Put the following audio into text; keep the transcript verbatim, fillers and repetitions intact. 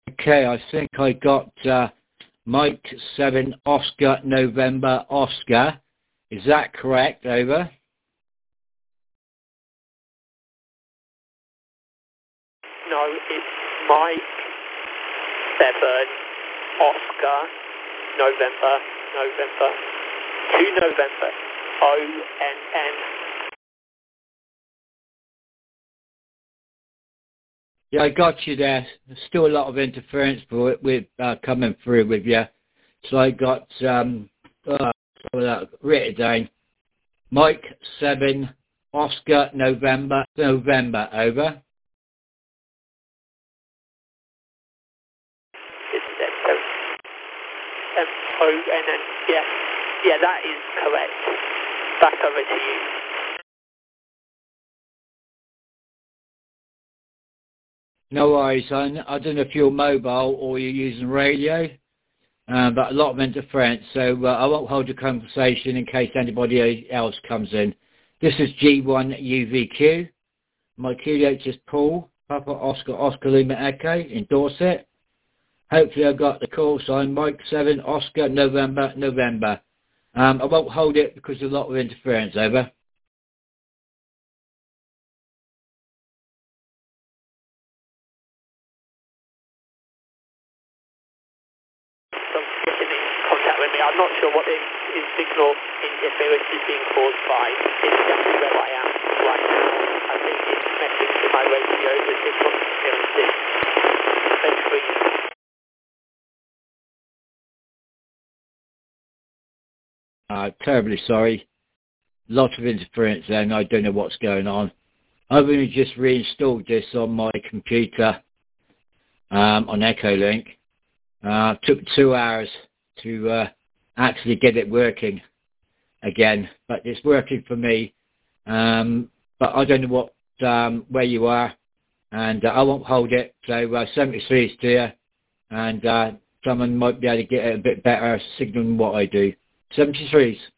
Okay, I think I got uh, Mike seven Oscar November Oscar. Is that correct? Over. No, it's Mike seven Oscar November November two November O N N. Yeah, I got you there. There's still a lot of interference for it with uh, coming through with you. So I got um, uh, written it down. Mike seven Oscar November November. Over. M O N N. Yeah, yeah, that is correct. Back over to you. No worries. I, I don't know if you're mobile or you're using radio, um, but a lot of interference. So uh, I won't hold the conversation in case anybody else comes in. This is G one U V Q. My Q D H is Paul, Papa Oscar Oscar Lima Echo in Dorset. Hopefully I got the call sign Mike seven Oscar November November. Um, I won't hold it because there's a lot of interference. Over. So getting in contact with me. I'm not sure what the his signal interference is being caused by. It's exactly where I am right now. I think it's messing to my radio. The signal interference is very Uh, terribly sorry. Lot of interference there and I don't know what's going on. I've only just reinstalled this on my computer um, on Echolink. Uh, took two hours to uh, actually get it working again, but it's working for me. Um, but I don't know what um, where you are, and uh, I won't hold it. So uh, seventy-three is clear, and uh, someone might be able to get a bit better signal than what I do. seventy-threes.